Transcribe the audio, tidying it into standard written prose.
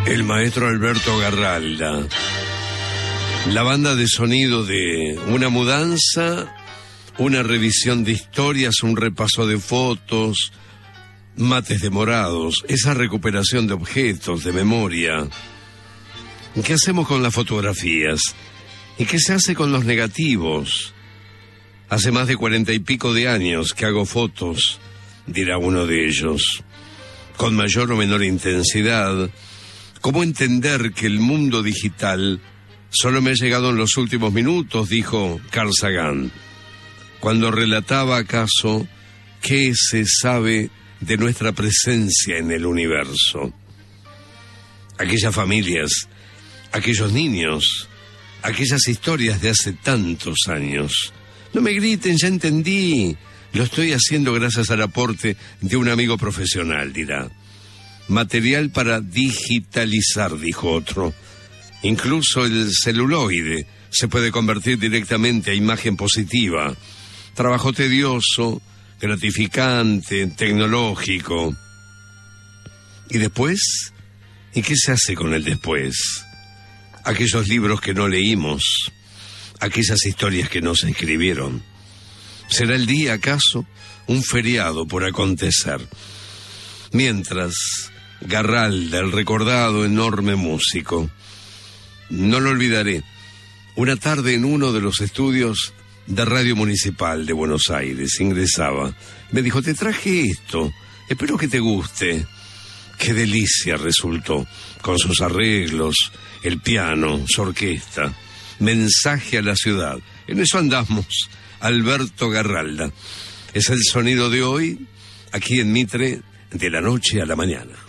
El maestro Alberto Garralda. La banda de sonido de una mudanza, una revisión de historias, un repaso de fotos, mates demorados, esa recuperación de objetos, de memoria. ¿Qué hacemos con las fotografías? ¿Y qué se hace con los negativos? Hace más de 40 y pico de años que hago fotos, dirá uno de ellos, con mayor o menor intensidad. ¿Cómo entender que el mundo digital solo me ha llegado en los últimos minutos?, dijo Carl Sagan, cuando relataba acaso qué se sabe de nuestra presencia en el universo. Aquellas familias, aquellos niños, aquellas historias de hace tantos años. No me griten, ya entendí. Lo estoy haciendo gracias al aporte de un amigo profesional, dirá. Material para digitalizar, dijo otro. Incluso el celuloide se puede convertir directamente a imagen positiva. Trabajo tedioso, gratificante, tecnológico. ¿Y después? ¿Y qué se hace con el después? Aquellos libros que no leímos, aquellas historias que no se escribieron. ¿Será el día, acaso, un feriado por acontecer? Mientras, Garralda, el recordado enorme músico. No lo olvidaré. Una tarde en uno de los estudios de Radio Municipal de Buenos Aires, ingresaba. Me dijo, te traje esto, espero que te guste. Qué delicia resultó, con sus arreglos, el piano, su orquesta. Mensaje a la ciudad. En eso andamos, Alberto Garralda. Es el sonido de hoy, aquí en Mitre, de la noche a la mañana.